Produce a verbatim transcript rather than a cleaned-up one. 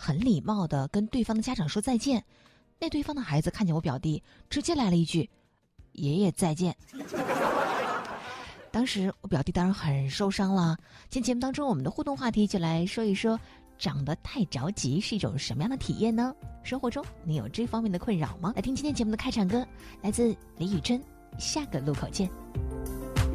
很礼貌的跟对方的家长说再见，那对方的孩子看见我表弟，直接来了一句爷爷再见。当时我表弟当然很受伤了。今天节目当中我们的互动话题就来说一说，长得太着急是一种什么样的体验呢？生活中你有这方面的困扰吗？来听今天节目的开场歌，来自李宇春，下个路口见。